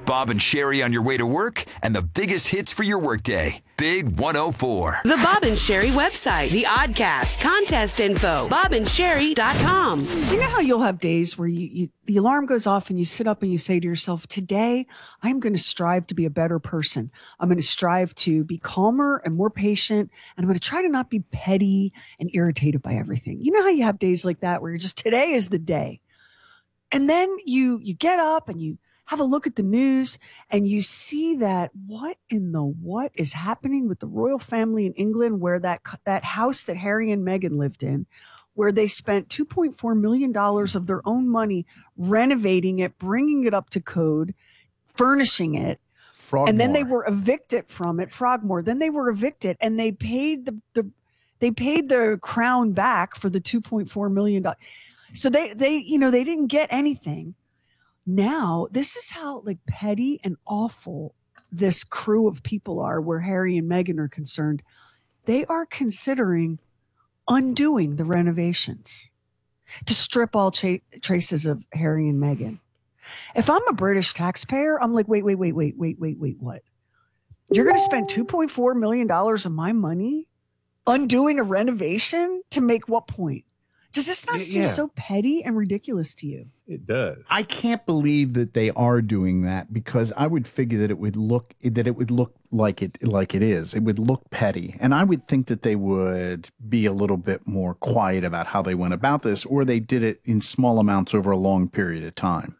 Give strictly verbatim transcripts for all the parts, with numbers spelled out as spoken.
Bob and Sherry on your way to work and the biggest hits for your workday. Big one oh four. The Bob and Sherry website, the Oddcast, contest info, bob and sherry dot com. You know how you'll have days where you, you the alarm goes off and you sit up and you say to yourself, today I'm going to strive to be a better person. I'm going to strive to be calmer and more patient, and I'm going to try to not be petty and irritated by everything. You know how you have days like that where you're just, today is the day. And then you you get up and you have a look at the news and you see that what in the what is happening with the royal family in England, where that that house that Harry and Meghan lived in, where they spent two point four million dollars of their own money renovating it, bringing it up to code, furnishing it. Frogmore. And then they were evicted from it, Frogmore. Then they were evicted and they paid the, the they paid the crown back for the two point four million dollars. So they they you know they didn't get anything. Now, this is how like petty and awful this crew of people are, where Harry and Meghan are concerned. They are considering undoing the renovations to strip all cha- traces of Harry and Meghan. If I'm a British taxpayer, I'm like, wait, wait, wait, wait, wait, wait, wait, what? You're going to spend two point four million dollars of my money undoing a renovation to make what point? Does this not seem yeah. so petty and ridiculous to you? It does. I can't believe that they are doing that, because I would figure that it would look that it would look like it like it is. It would look petty, and I would think that they would be a little bit more quiet about how they went about this, or they did it in small amounts over a long period of time.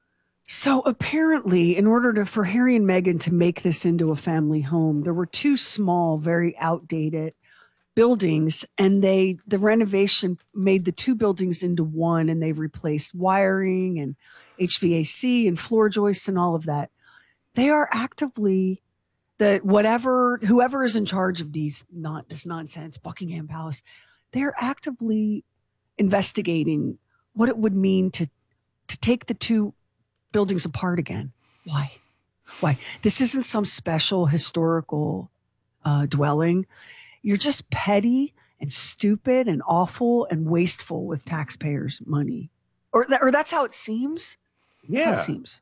So apparently, in order to for Harry and Meghan to make this into a family home, there were two small, very outdated buildings, and they the renovation made the two buildings into one, and they replaced wiring and H V A C and floor joists and all of that. They are actively the whatever whoever is in charge of these not this nonsense, Buckingham Palace, they're actively investigating what it would mean to to take the two buildings apart again. Why? Why? This isn't some special historical uh, dwelling. You're just petty and stupid and awful and wasteful with taxpayers' money. Or, th- or that's how it seems? That's Yeah. how it seems.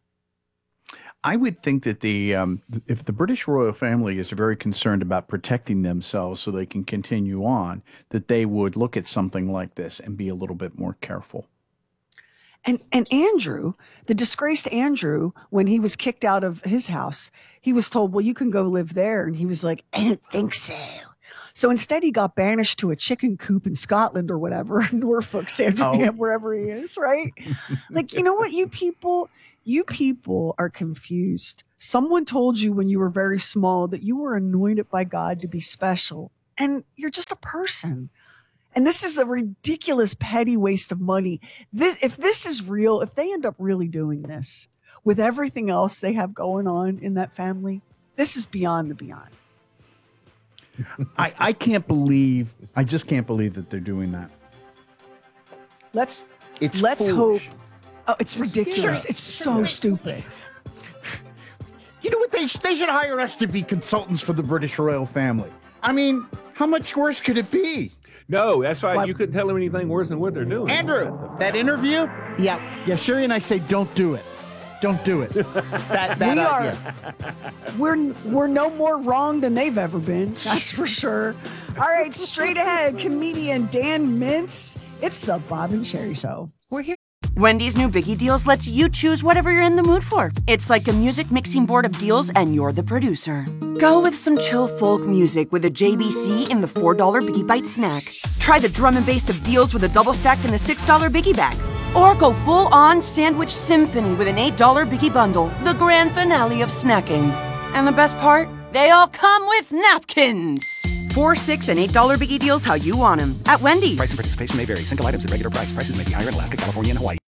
I would think that the um, if the British royal family is very concerned about protecting themselves so they can continue on, that they would look at something like this and be a little bit more careful. And and Andrew, the disgraced Andrew, when he was kicked out of his house, he was told, well, you can go live there. And he was like, I don't think so. So instead, he got banished to a chicken coop in Scotland or whatever, Norfolk, Sandringham, oh. wherever he is, right? Like, you know what, you people, you people are confused. Someone told you when you were very small that you were anointed by God to be special, and you're just a person. And this is a ridiculous, petty waste of money. This, if this is real, if they end up really doing this with everything else they have going on in that family, this is beyond the beyond. I, I can't believe, I just can't believe that they're doing that. Let's, it's let's foolish. hope. Oh, it's ridiculous. Sure. It's so sure. stupid. You know what? They, they should hire us to be consultants for the British royal family. I mean, how much worse could it be? No, that's why what? You couldn't tell them anything worse than what they're doing. Andrew, that interview? Yeah. Yeah, Sherry and I say, don't do it. Don't do it. Bad, bad we idea. Are, we're, we're no more wrong than they've ever been. That's for sure. All right, straight ahead, comedian Dan Mintz. It's the Bob and Sherry Show. We're here. Wendy's new Biggie Deals lets you choose whatever you're in the mood for. It's like a music mixing board of deals, and you're the producer. Go with some chill folk music with a J B C in the four dollar Biggie Bite snack. Try the drum and bass of deals with a double stack in the six dollar Biggie Bag. Or go full-on sandwich symphony with an eight dollar Biggie Bundle, the grand finale of snacking. And the best part? They all come with napkins. Four, six, and eight dollar Biggie Deals how you want them at Wendy's. Price and participation may vary. Single items at regular price. Prices may be higher in Alaska, California, and Hawaii.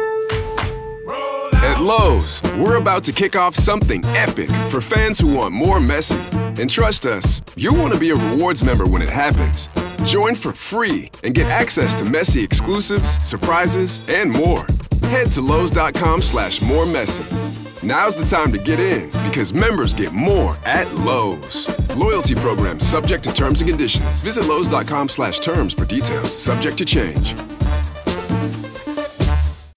At Lowe's, we're about to kick off something epic for fans who want more messy. And trust us, you'll want to be a rewards member when it happens. Join for free and get access to messy exclusives, surprises, and more. Head to Lowe's.com slash more messy. Now's the time to get in, because members get more at Lowe's. Loyalty program subject to terms and conditions. Visit Lowe's.com slash terms for details. Subject to change. Big one oh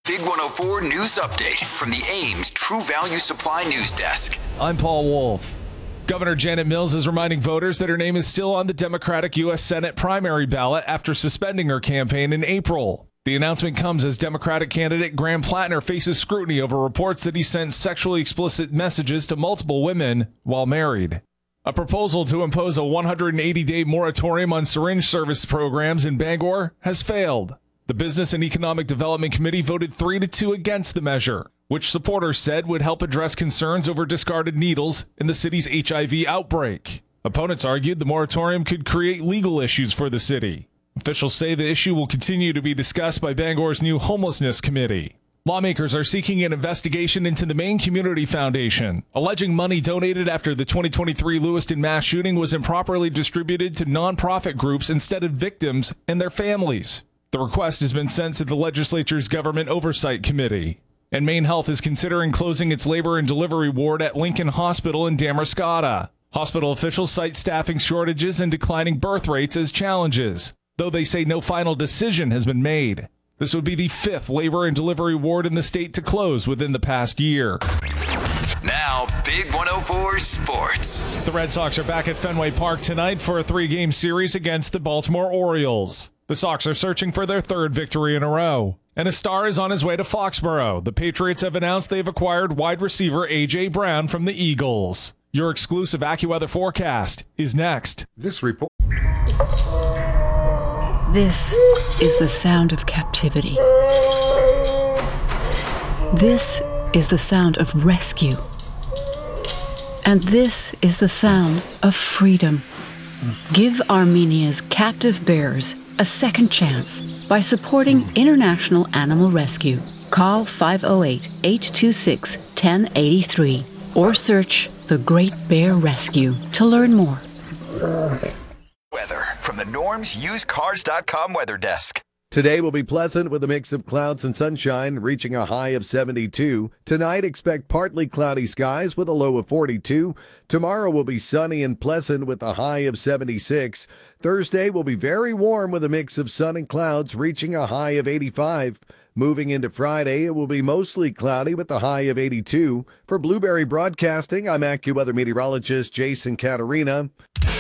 oh four News Update from the Ames True Value Supply News Desk. I'm Paul Wolf. Governor Janet Mills is reminding voters that her name is still on the Democratic U S Senate primary ballot after suspending her campaign in April. The announcement comes as Democratic candidate Graham Plattner faces scrutiny over reports that he sent sexually explicit messages to multiple women while married. A proposal to impose a one hundred eighty day moratorium on syringe service programs in Bangor has failed. The Business and Economic Development Committee voted three to two against the measure, which supporters said would help address concerns over discarded needles in the city's H I V outbreak. Opponents argued the moratorium could create legal issues for the city. Officials say the issue will continue to be discussed by Bangor's new homelessness committee. Lawmakers are seeking an investigation into the Maine Community Foundation, alleging money donated after the twenty twenty-three Lewiston mass shooting was improperly distributed to nonprofit groups instead of victims and their families. The request has been sent to the legislature's Government Oversight Committee. And Maine Health is considering closing its labor and delivery ward at Lincoln Hospital in Damariscotta. Hospital officials cite staffing shortages and declining birth rates as challenges, though they say no final decision has been made. This would be the fifth labor and delivery ward in the state to close within the past year. Now, Big one oh four Sports. The Red Sox are back at Fenway Park tonight for a three-game series against the Baltimore Orioles. The Sox are searching for their third victory in a row. And a star is on his way to Foxborough. The Patriots have announced they've acquired wide receiver A J. Brown from the Eagles. Your exclusive AccuWeather forecast is next. This report. This is the sound of captivity. This is the sound of rescue. And this is the sound of freedom. Give Armenia's captive bears a second chance by supporting International Animal Rescue. Call five oh eight, eight two six, one oh eight three or search The Great Bear Rescue to learn more. Weather from the Norms Used Cars dot com weather desk. Today will be pleasant with a mix of clouds and sunshine, reaching a high of seventy-two. Tonight, expect partly cloudy skies with a low of forty-two. Tomorrow will be sunny and pleasant with a high of seventy-six. Thursday will be very warm with a mix of sun and clouds, reaching a high of eighty-five. Moving into Friday, it will be mostly cloudy with a high of eighty-two. For Blueberry Broadcasting, I'm AccuWeather meteorologist Jason Caterina.